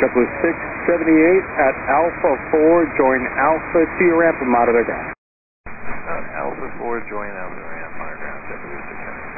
JetBlue 678 at Alpha 4, join Alpha to your ramp and monitor ground. Alpha 4, join Alpha ramp, monitor ground, JetBlue 678.